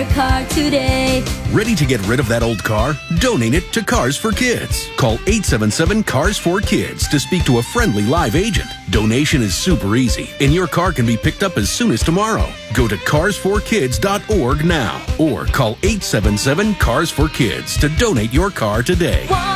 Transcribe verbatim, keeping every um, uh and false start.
your car today. Ready to get rid of that old car? Donate it to Cars for Kids. Call eight seven seven, C A R S four Kids to speak to a friendly live agent. Donation is super easy, and your car can be picked up as soon as tomorrow. Go to cars for kids dot org now or call eight seven seven, C A R S four Kids to donate your car today.